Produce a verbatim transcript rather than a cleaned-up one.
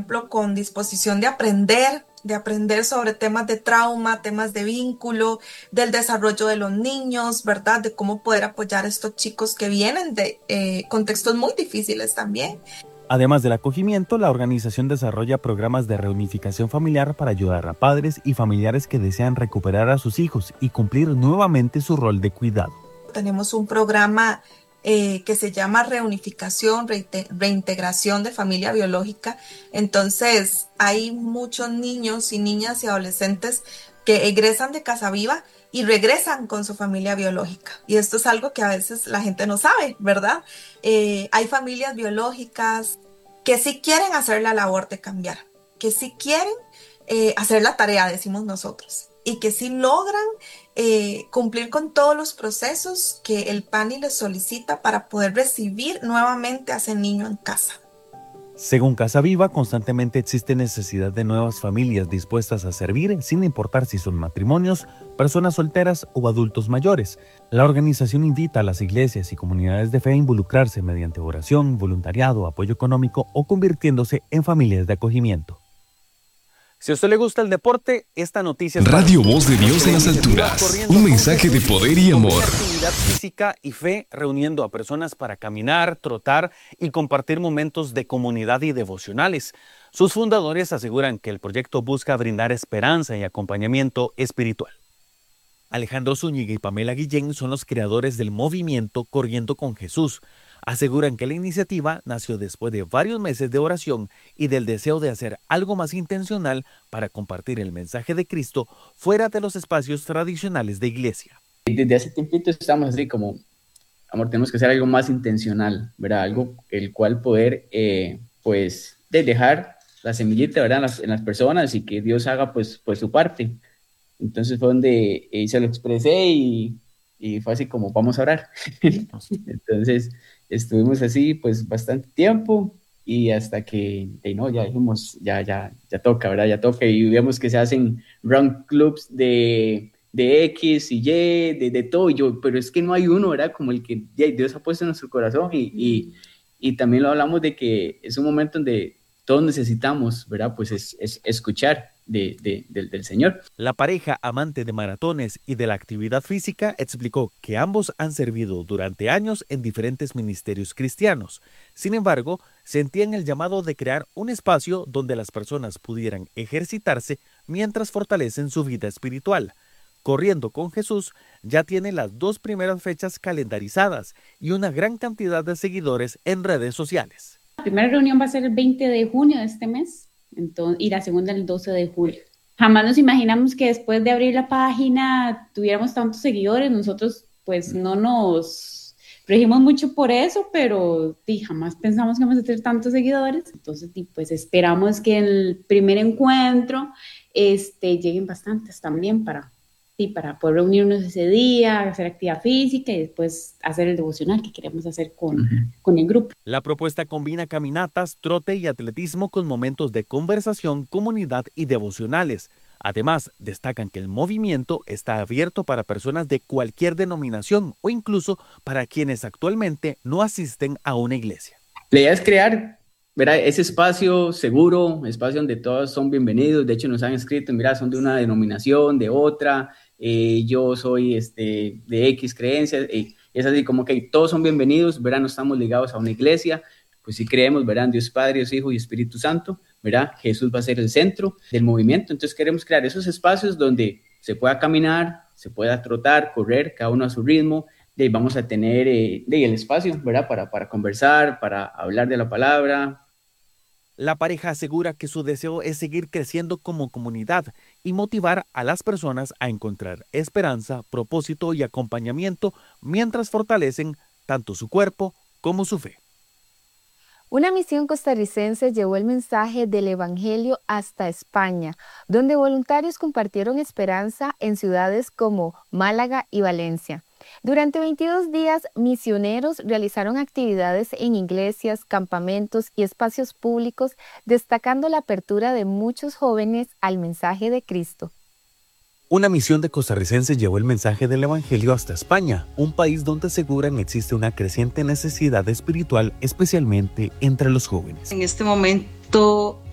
ejemplo, con disposición de aprender, de aprender sobre temas de trauma, temas de vínculo, del desarrollo de los niños, ¿verdad? De cómo poder apoyar a estos chicos que vienen de eh, contextos muy difíciles también. Además del acogimiento, la organización desarrolla programas de reunificación familiar para ayudar a padres y familiares que desean recuperar a sus hijos y cumplir nuevamente su rol de cuidado. Tenemos un programa eh, que se llama Reunificación, Reinte- Reintegración de Familia Biológica. Entonces, hay muchos niños y niñas y adolescentes que egresan de Casa Viva y regresan con su familia biológica. Y esto es algo que a veces la gente no sabe, ¿verdad? Eh, hay familias biológicas que sí quieren hacer la labor de cambiar, que sí quieren eh, hacer la tarea, decimos nosotros, y que sí logran eh, cumplir con todos los procesos que el P A N I les solicita para poder recibir nuevamente a ese niño en casa. Según Casa Viva, constantemente existe necesidad de nuevas familias dispuestas a servir, sin importar si son matrimonios, personas solteras o adultos mayores. La organización invita a las iglesias y comunidades de fe a involucrarse mediante oración, voluntariado, apoyo económico o convirtiéndose en familias de acogimiento. Si a usted le gusta el deporte, esta noticia es Radio para Voz de Dios en las alturas. Un mensaje de poder y amor. Actividad física y fe, reuniendo a personas para caminar, trotar y compartir momentos de comunidad y devocionales. Sus fundadores aseguran que el proyecto busca brindar esperanza y acompañamiento espiritual. Alejandro Zúñiga y Pamela Guillén son los creadores del movimiento Corriendo con Jesús. Aseguran que la iniciativa nació después de varios meses de oración y del deseo de hacer algo más intencional para compartir el mensaje de Cristo fuera de los espacios tradicionales de iglesia. Desde hace tiempito estamos así como, amor, tenemos que hacer algo más intencional, ¿verdad? Algo el cual poder, eh, pues, de dejar la semillita, ¿verdad? En las, en las personas y que Dios haga, pues, pues su parte. Entonces fue donde eh, se lo expresé y, y fue así como, vamos a orar. Entonces estuvimos así, pues, bastante tiempo y hasta que, eh, no, ya dijimos, ya, ya, ya toca, ¿verdad? Ya toca y vemos que se hacen run clubs de... de X y Y, de, de todo, y yo, pero es que no hay uno, ¿verdad? Como el que ya, Dios ha puesto en nuestro corazón y, y, y también lo hablamos de que es un momento donde todos necesitamos, ¿verdad? Pues es, es escuchar de, de, de, del Señor. La pareja amante de maratones y de la actividad física explicó que ambos han servido durante años en diferentes ministerios cristianos. Sin embargo, sentían el llamado de crear un espacio donde las personas pudieran ejercitarse mientras fortalecen su vida espiritual. Corriendo con Jesús ya tiene las dos primeras fechas calendarizadas y una gran cantidad de seguidores en redes sociales. La primera reunión va a ser el veinte de junio de este mes, entonces, y la segunda el doce de julio. Jamás nos imaginamos que después de abrir la página tuviéramos tantos seguidores. Nosotros pues no nos regimos mucho por eso, pero sí, jamás pensamos que vamos a tener tantos seguidores. Entonces sí, pues esperamos que en el primer encuentro este, lleguen bastantes también para... Sí, para poder reunirnos ese día, hacer actividad física y después hacer el devocional que queremos hacer con, uh-huh. con el grupo. La propuesta combina caminatas, trote y atletismo con momentos de conversación, comunidad y devocionales. Además, destacan que el movimiento está abierto para personas de cualquier denominación o incluso para quienes actualmente no asisten a una iglesia. La idea es crear, ¿verdad?, ese espacio seguro, espacio donde todos son bienvenidos. De hecho, nos han escrito, mira, son de una denominación, de otra. Eh, yo soy este, de X creencias, eh, es así como que todos son bienvenidos, ¿verdad? No estamos ligados a una iglesia, pues sí creemos, ¿verdad? En Dios Padre, Dios Hijo y Espíritu Santo, ¿verdad? Jesús va a ser el centro del movimiento, entonces queremos crear esos espacios donde se pueda caminar, se pueda trotar, correr, cada uno a su ritmo, y vamos a tener eh, de el espacio, ¿verdad? Para, para conversar, para hablar de la palabra. La pareja asegura que su deseo es seguir creciendo como comunidad y motivar a las personas a encontrar esperanza, propósito y acompañamiento mientras fortalecen tanto su cuerpo como su fe. Una misión costarricense llevó el mensaje del Evangelio hasta España, donde voluntarios compartieron esperanza en ciudades como Málaga y Valencia. Durante veintidós días, misioneros realizaron actividades en iglesias, campamentos y espacios públicos, destacando la apertura de muchos jóvenes al mensaje de Cristo. Una misión de costarricenses llevó el mensaje del Evangelio hasta España, un país donde aseguran existe una creciente necesidad espiritual, especialmente entre los jóvenes. En este momento